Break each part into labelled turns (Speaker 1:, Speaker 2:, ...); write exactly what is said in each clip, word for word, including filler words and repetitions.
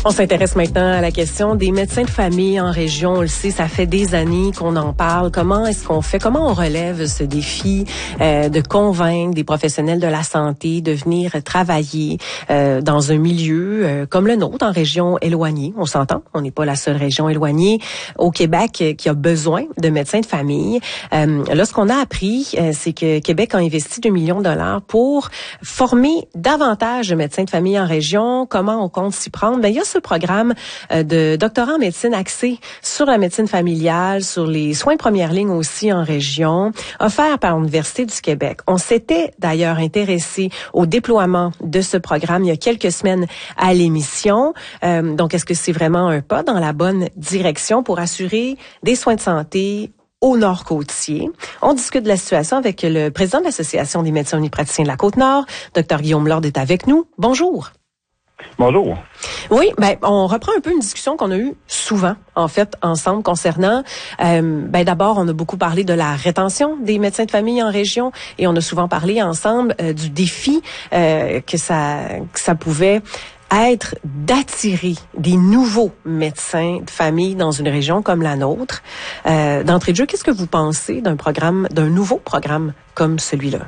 Speaker 1: On s'intéresse maintenant à la question des médecins de famille en région. On le sait, ça fait des années qu'on en parle. Comment est-ce qu'on fait? Comment on relève ce défi euh, de convaincre des professionnels de la santé de venir travailler euh, dans un milieu euh, comme le nôtre, en région éloignée? On s'entend, on n'est pas la seule région éloignée au Québec euh, qui a besoin de médecins de famille. Euh, là, ce qu'on a appris, euh, c'est que Québec a investi deux millions de dollars pour former davantage de médecins de famille en région. Comment on compte s'y prendre? Ben, il y a ce programme de doctorat en médecine axé sur la médecine familiale, sur les soins de première ligne aussi en région, offert par l'Université du Québec. On s'était d'ailleurs intéressé au déploiement de ce programme il y a quelques semaines à l'émission. Euh, donc, est-ce que c'est vraiment un pas dans la bonne direction pour assurer des soins de santé au Nord-Côtier? On discute de la situation avec le président de l'Association des médecins unipraticiens de la Côte-Nord, Dr Guillaume Lord est avec nous. Bonjour.
Speaker 2: Bonjour.
Speaker 1: Oui, ben on reprend un peu une discussion qu'on a eue souvent, en fait, ensemble concernant. Euh, ben d'abord, on a beaucoup parlé de la rétention des médecins de famille en région, et on a souvent parlé ensemble euh, du défi euh, que ça que ça pouvait être d'attirer des nouveaux médecins de famille dans une région comme la nôtre. Euh, d'entrée de jeu, qu'est-ce que vous pensez d'un programme, d'un nouveau programme comme celui-là?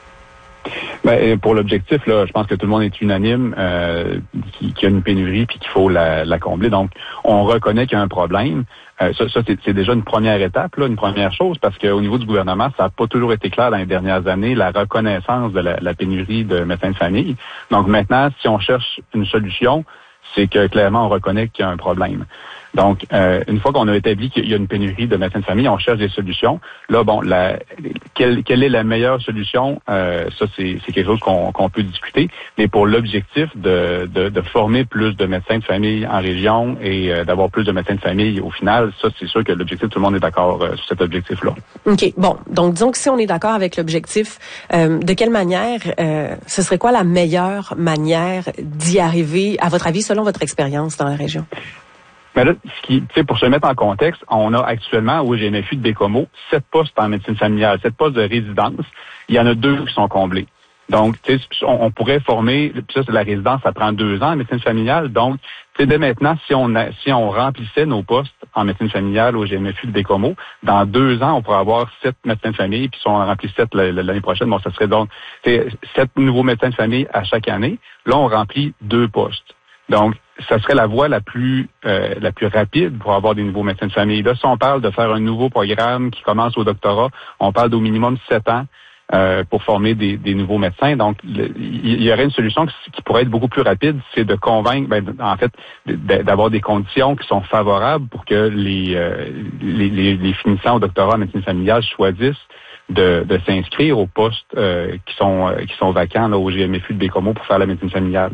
Speaker 2: Ben, pour l'objectif, là, je pense que tout le monde est unanime euh, qu'il y a une pénurie puis qu'il faut la, la combler. Donc, on reconnaît qu'il y a un problème. Euh, ça, ça c'est, c'est déjà une première étape, là, une première chose, parce qu'au niveau du gouvernement, ça n'a pas toujours été clair dans les dernières années, la reconnaissance de la, la pénurie de médecins de famille. Donc maintenant, si on cherche une solution, c'est que clairement, on reconnaît qu'il y a un problème. Donc, euh, une fois qu'on a établi qu'il y a une pénurie de médecins de famille, on cherche des solutions. Là, bon, la, quelle, quelle est la meilleure solution? Euh, ça, c'est, c'est quelque chose qu'on, qu'on peut discuter. Mais pour l'objectif de, de, de former plus de médecins de famille en région et euh, d'avoir plus de médecins de famille, au final, ça, c'est sûr que l'objectif, tout le monde est d'accord euh, sur cet objectif-là.
Speaker 1: OK. Bon. Donc, disons que si on est d'accord avec l'objectif, euh, de quelle manière, euh, ce serait quoi la meilleure manière d'y arriver, à votre avis, selon votre expérience dans la région?
Speaker 2: Mais là, ce qui, tu sais, pour se mettre en contexte, on a actuellement au G M F U de Bécomo sept postes en médecine familiale, sept postes de résidence. Il y en a deux qui sont comblés. Donc, tu sais, on, on pourrait former, puis ça, c'est la résidence, ça prend deux ans en médecine familiale. Donc, tu sais, dès maintenant, si on a, si on remplissait nos postes en médecine familiale au G M F U de Bécomo, dans deux ans, on pourrait avoir sept médecins de famille, puis si on en remplit sept l'année prochaine, bon, ça serait donc, tu sais, sept nouveaux médecins de famille à chaque année. Là, on remplit deux postes. Donc, ça serait la voie la plus euh, la plus rapide pour avoir des nouveaux médecins de famille. Là, si on parle de faire un nouveau programme qui commence au doctorat, on parle d'au minimum sept ans euh, pour former des, des nouveaux médecins. Donc, il y aurait une solution qui pourrait être beaucoup plus rapide, c'est de convaincre, ben, en fait, d'avoir des conditions qui sont favorables pour que les euh, les, les, les finissants au doctorat en médecine familiale choisissent de, de s'inscrire aux postes euh, qui sont euh, qui sont vacants là, au G M F U de Bécomo pour faire la médecine familiale.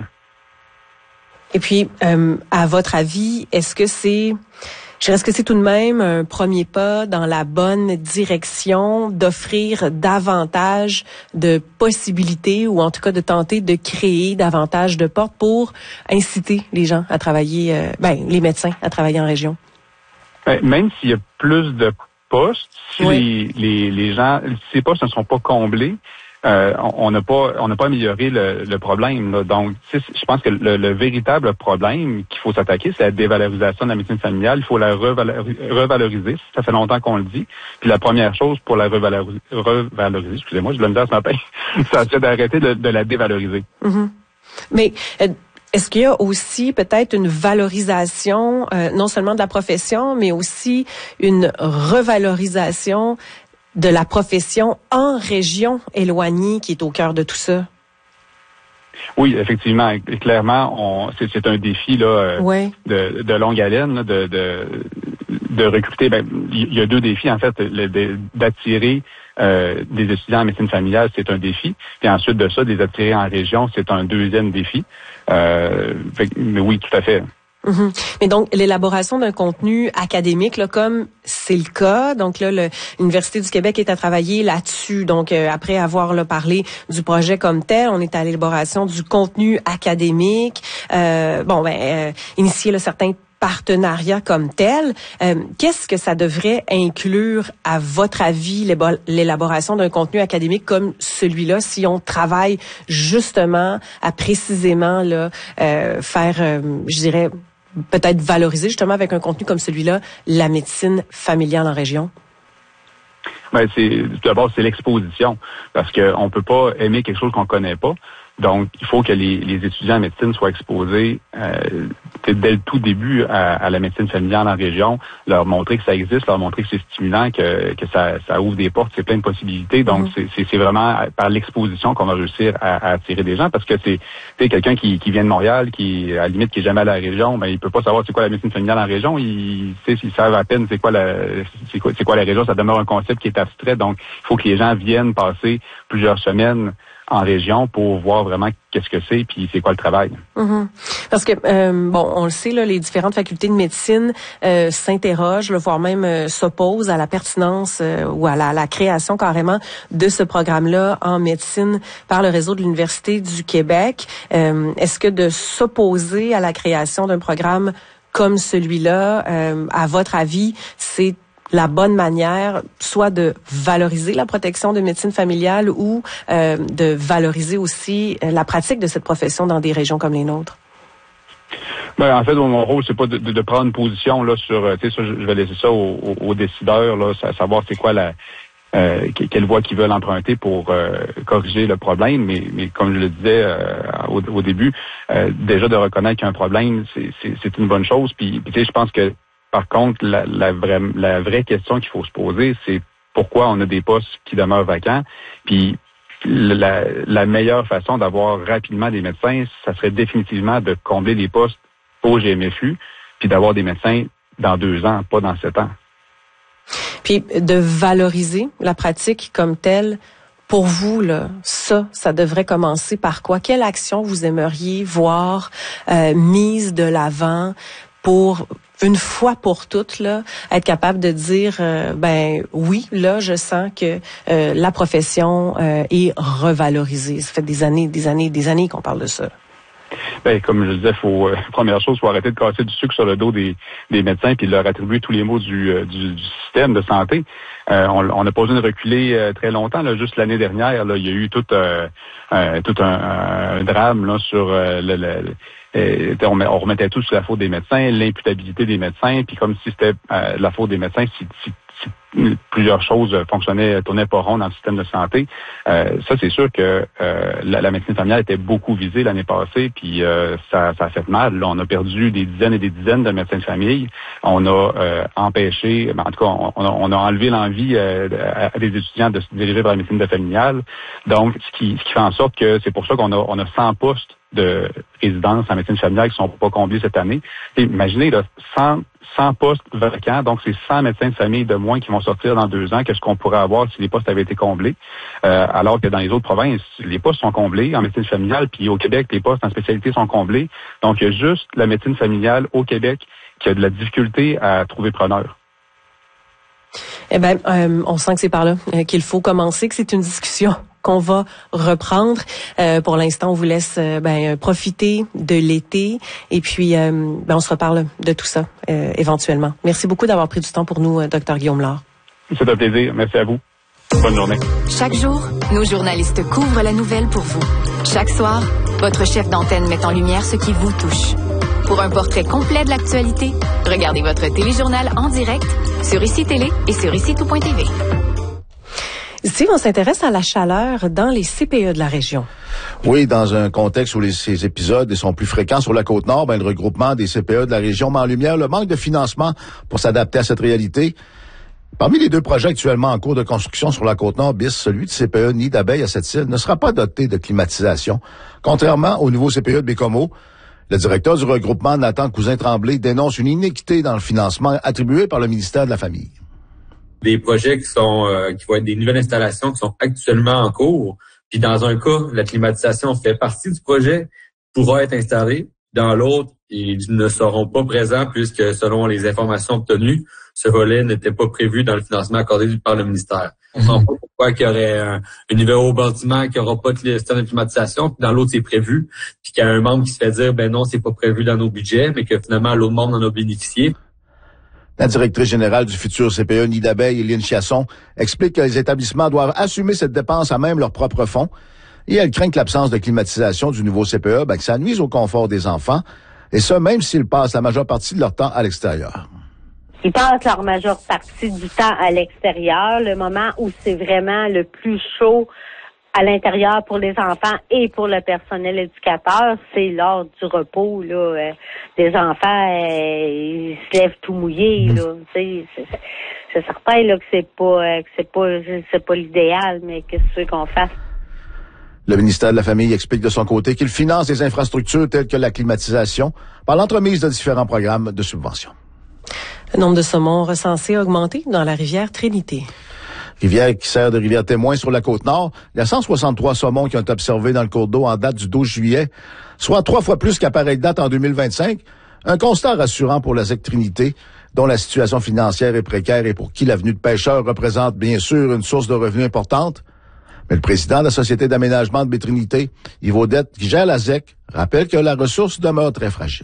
Speaker 1: Et puis, euh, à votre avis, est-ce que c'est, je dirais, est-ce que c'est tout de même un premier pas dans la bonne direction d'offrir davantage de possibilités ou en tout cas de tenter de créer davantage de portes pour inciter les gens à travailler, euh, ben, les médecins à travailler en région?
Speaker 2: Ben, même s'il y a plus de postes, si oui. les, les, les gens, si ces postes ne sont pas comblés, Euh, on n'a pas on n'a pas amélioré le, le problème. Là. Donc, je pense que le, le véritable problème qu'il faut s'attaquer, c'est la dévalorisation de la médecine familiale. Il faut la revaloriser. revaloriser. Ça fait longtemps qu'on le dit. Puis la première chose pour la revaloriser, revaloriser excusez-moi, je l'ai mis ce matin, ça serait d'arrêter de, de la dévaloriser.
Speaker 1: Mm-hmm. Mais euh, est-ce qu'il y a aussi peut-être une valorisation, euh, non seulement de la profession, mais aussi une revalorisation de la profession en région éloignée qui est au cœur de tout ça?
Speaker 2: Oui, effectivement. Clairement, on, c'est, c'est un défi là, euh, ouais. de, de longue haleine là, de, de, de recruter. Ben, il y a deux défis, en fait. Le, de, d'attirer euh, des étudiants en médecine familiale, c'est un défi. Puis ensuite de ça, de les attirer en région, c'est un deuxième défi. Euh, fait, mais oui, tout à fait.
Speaker 1: Mm-hmm. Mais donc, l'élaboration d'un contenu académique, là, comme c'est le cas, donc là, le, l'Université du Québec est à travailler là-dessus. Donc, euh, après avoir là, parlé du projet comme tel, on est à l'élaboration du contenu académique. Euh, bon, ben, euh, initier là, certains partenariat comme tel. Euh, qu'est-ce que ça devrait inclure, à votre avis, l'élaboration d'un contenu académique comme celui-là, si on travaille justement à précisément là euh, faire, euh, je dirais, peut-être valoriser justement avec un contenu comme celui-là la médecine familiale en région?
Speaker 2: Ben, c'est, tout d'abord, c'est l'exposition. Parce qu'on peut pas aimer quelque chose qu'on connaît pas. Donc, il faut que les, les étudiants en médecine soient exposés euh, dès le tout début à, à la médecine familiale en région, leur montrer que ça existe, leur montrer que c'est stimulant, que, que ça, ça ouvre des portes, c'est plein de possibilités. Donc, mm-hmm. c'est, c'est vraiment par l'exposition qu'on va réussir à, à attirer des gens, parce que c'est quelqu'un qui, qui vient de Montréal, qui à la limite qui est jamais allé à la région, ben il peut pas savoir c'est quoi la médecine familiale en région. Il sait s'ils savent à peine c'est quoi la c'est quoi, c'est quoi la région. Ça demeure un concept qui est abstrait. Donc, il faut que les gens viennent passer plusieurs semaines en région pour voir vraiment qu'est-ce que c'est puis c'est quoi le travail.
Speaker 1: Mm-hmm. Parce que euh, bon, on le sait là, les différentes facultés de médecine euh, s'interrogent, là, voire même euh, s'opposent à la pertinence euh, ou à la, la création carrément de ce programme-là en médecine par le réseau de l'Université du Québec. Euh, est-ce que de s'opposer à la création d'un programme comme celui-là, euh, à votre avis, c'est la bonne manière, soit de valoriser la protection de médecine familiale ou euh, de valoriser aussi la pratique de cette profession dans des régions comme les nôtres?
Speaker 2: Ben, en fait, mon rôle, c'est pas de, de, de prendre une position là sur, tu sais, ça, je vais laisser ça aux, aux, aux décideurs, là, à savoir c'est quoi la, euh, quelle voie qu'ils veulent emprunter pour euh, corriger le problème. Mais, mais comme je le disais euh, au, au début, euh, déjà de reconnaître qu'il y a un problème, c'est, c'est, c'est une bonne chose. Puis, puis tu sais, je pense que par contre, la, la, vraie, la vraie question qu'il faut se poser, c'est pourquoi on a des postes qui demeurent vacants. Puis la, la meilleure façon d'avoir rapidement des médecins, ça serait définitivement de combler les postes au G M F U, puis d'avoir des médecins dans deux ans, pas dans sept ans.
Speaker 1: Puis de valoriser la pratique comme telle. Pour vous, là, ça, ça devrait commencer par quoi? Quelle action vous aimeriez voir euh, mise de l'avant pour une fois pour toutes là être capable de dire euh, ben oui, là je sens que euh, la profession euh, est revalorisée. Ça fait des années, des années, des années qu'on parle de ça.
Speaker 2: Ben comme je disais, faut euh, première chose, faut arrêter de casser du sucre sur le dos des, des médecins puis de leur attribuer tous les maux du, euh, du, du système de santé. Euh, on n'a pas besoin de reculer euh, très longtemps. Là, juste l'année dernière, là, il y a eu tout, euh, euh, tout un, un drame là sur euh, le, le Et, on, on remettait tout sur la faute des médecins, l'imputabilité des médecins, puis comme si c'était euh, la faute des médecins, si, si, si plusieurs choses fonctionnaient, tournaient pas rond dans le système de santé. Euh, ça, c'est sûr que euh, la, la médecine familiale était beaucoup visée l'année passée, puis euh, ça, ça a fait mal. Là, on a perdu des dizaines et des dizaines de médecins de famille. On a euh, empêché, ben, en tout cas, on, on a enlevé l'envie euh, à, à des étudiants de se diriger vers la médecine de familiale. Donc, ce qui, ce qui fait en sorte que c'est pour ça qu'on a, on a cent postes de résidence en médecine familiale qui sont pas comblés cette année. Et imaginez, là, cent, cent postes vacants, donc c'est cent médecins de famille de moins qui vont sortir dans deux ans que ce qu'on pourrait avoir si les postes avaient été comblés. Euh, alors que dans les autres provinces, les postes sont comblés en médecine familiale, puis au Québec, les postes en spécialité sont comblés. Donc, il y a juste la médecine familiale au Québec qui a de la difficulté à trouver preneur.
Speaker 1: Eh ben, euh, on sent que c'est par là euh, qu'il faut commencer, que c'est une discussion qu'on va reprendre. Euh, pour l'instant, on vous laisse euh, ben, profiter de l'été et puis euh, ben, on se reparle de tout ça euh, éventuellement. Merci beaucoup d'avoir pris du temps pour nous, euh, docteur Guillaume Lard.
Speaker 2: C'est un plaisir. Merci à vous. Bonne journée.
Speaker 3: Chaque jour, nos journalistes couvrent la nouvelle pour vous. Chaque soir, votre chef d'antenne met en lumière ce qui vous touche. Pour un portrait complet de l'actualité, regardez votre téléjournal en direct sur Ici Télé et sur ici tout point t v.
Speaker 1: Ici, on s'intéresse à la chaleur dans les C P E de la région.
Speaker 4: Oui, dans un contexte où les, ces épisodes sont plus fréquents sur la Côte-Nord, ben, le regroupement des C P E de la région met en lumière le manque de financement pour s'adapter à cette réalité. Parmi les deux projets actuellement en cours de construction sur la Côte-Nord, bis, celui de C P E Nid d'abeilles à Sept-Îles ne sera pas doté de climatisation. Contrairement au nouveau C P E de Bécomo, le directeur du regroupement, Nathan Cousin-Tremblay, dénonce une inéquité dans le financement attribué par le ministère de la Famille.
Speaker 5: Des projets qui sont euh, qui vont être des nouvelles installations qui sont actuellement en cours. Puis dans un cas, la climatisation fait partie du projet, pourra être installée. Dans l'autre, ils ne seront pas présents puisque, selon les informations obtenues, ce volet n'était pas prévu dans le financement accordé par le ministère. On ne comprend pas pourquoi qu'il y aurait un, un niveau bâtiment qui n'aura pas de système de climatisation, puis dans l'autre, c'est prévu. Puis qu'il y a un membre qui se fait dire, ben non, c'est pas prévu dans nos budgets, mais que finalement, l'autre membre en a bénéficié.
Speaker 4: La directrice générale du futur C P E Nid d'abeilles, Éline Chiasson, explique que les établissements doivent assumer cette dépense à même leurs propres fonds et elle craint que l'absence de climatisation du nouveau C P E, ben, que ça nuise au confort des enfants. Et ça, même s'ils passent la majeure partie de leur temps à l'extérieur.
Speaker 6: Ils passent leur majeure partie du temps à l'extérieur. Le moment où c'est vraiment le plus chaud à l'intérieur pour les enfants et pour le personnel éducateur, c'est lors du repos. Là, euh, les enfants, euh, ils se lèvent tout mouillés. Là, c'est, c'est, c'est certain là que c'est pas, euh, que c'est pas, c'est pas l'idéal, mais qu'est-ce que tu veux qu'on fasse?
Speaker 4: Le ministère de la Famille explique de son côté qu'il finance des infrastructures telles que la climatisation par l'entremise de différents programmes de subvention.
Speaker 1: Le nombre de saumons recensés a augmenté dans la rivière Trinité.
Speaker 4: Rivière qui sert de rivière témoin sur la Côte-Nord, il y a cent soixante-trois saumons qui ont été observés dans le cours d'eau en date du douze juillet, soit trois fois plus qu'à pareille date en deux mille vingt-cinq. Un constat rassurant pour la Z E C Trinité, dont la situation financière est précaire et pour qui l'avenue de pêcheurs représente bien sûr une source de revenus importante. Mais le président de la Société d'aménagement de Baie-Trinité, Yves Audette, qui gère la Z E C, rappelle que la ressource demeure très fragile.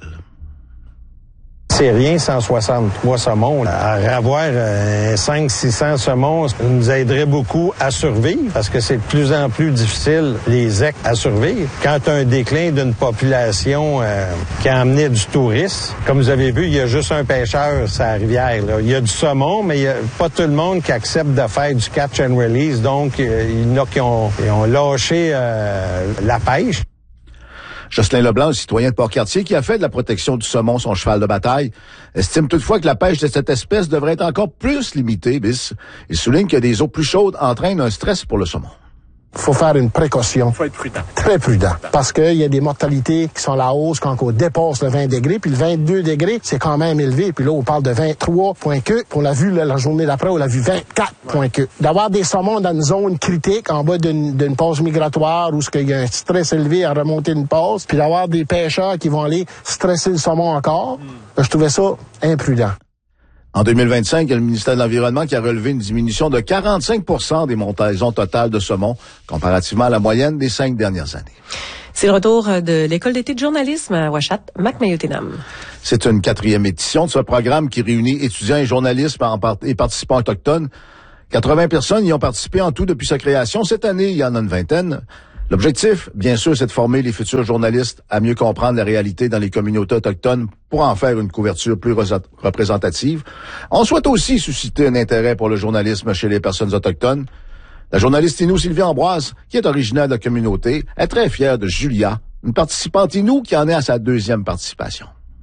Speaker 7: C'est rien, cent soixante-trois saumons. À avoir euh, cinq cents six cents saumons nous aiderait beaucoup à survivre parce que c'est de plus en plus difficile, les Z E C, à survivre. Quand tu as un déclin d'une population euh, qui a amené du tourisme, comme vous avez vu, il y a juste un pêcheur sur la rivière. Là. Il y a du saumon, mais il n'y a pas tout le monde qui accepte de faire du catch and release. Donc, euh, il y en a qui ont, qui ont lâché euh, la pêche.
Speaker 4: Jocelyn Leblanc, un citoyen de Port-Cartier qui a fait de la protection du saumon son cheval de bataille, estime toutefois que la pêche de cette espèce devrait être encore plus limitée. Bis. Il souligne que des eaux plus chaudes entraînent un stress pour le saumon.
Speaker 8: Il faut faire une précaution.
Speaker 9: Il faut être prudent.
Speaker 8: Très prudent. Parce qu'il y a des mortalités qui sont à la hausse quand on dépasse le vingt degrés. Puis le vingt-deux degrés, c'est quand même élevé. Puis là, on parle de vingt-trois point que. On l'a vu là, la journée d'après, on l'a vu vingt-quatre point que. D'avoir des saumons dans une zone critique, en bas d'une, d'une passe migratoire où il y a un stress élevé à remonter une passe, puis d'avoir des pêcheurs qui vont aller stresser le saumon encore, mm. je trouvais ça imprudent.
Speaker 4: En deux mille vingt-cinq, il y a le ministère de l'Environnement qui a relevé une diminution de quarante-cinq pour cent des montaisons totales de saumon, comparativement à la moyenne des cinq dernières années.
Speaker 1: C'est le retour de l'École d'été de journalisme à Ouachat, Macmayotenam.
Speaker 4: C'est une quatrième édition de ce programme qui réunit étudiants et journalistes et participants autochtones. quatre-vingts personnes y ont participé en tout depuis sa création. Cette année, il y en a une vingtaine. L'objectif, bien sûr, c'est de former les futurs journalistes à mieux comprendre la réalité dans les communautés autochtones pour en faire une couverture plus représentative. On souhaite aussi susciter un intérêt pour le journalisme chez les personnes autochtones. La journaliste Inou Sylvie Ambroise, qui est originaire de la communauté, est très fière de Julia, une participante Inou qui en est à sa deuxième participation.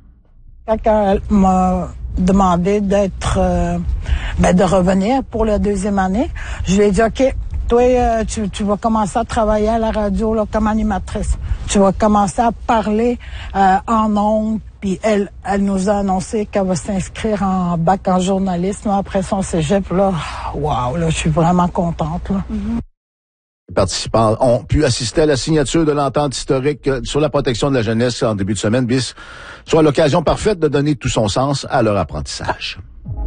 Speaker 10: Quand elle m'a demandé d'être, euh, ben de revenir pour la deuxième année, je lui ai dit, OK, toi, euh, tu, tu vas commencer à travailler à la radio là, comme animatrice. Tu vas commencer à parler euh, en ondes. Puis elle, elle nous a annoncé qu'elle va s'inscrire en bac en journalisme après son cégep. Là, waouh, là, je suis vraiment contente. Là. Mm-hmm.
Speaker 4: Les participants ont pu assister à la signature de l'entente historique sur la protection de la jeunesse en début de semaine, bis, soit l'occasion parfaite de donner tout son sens à leur apprentissage.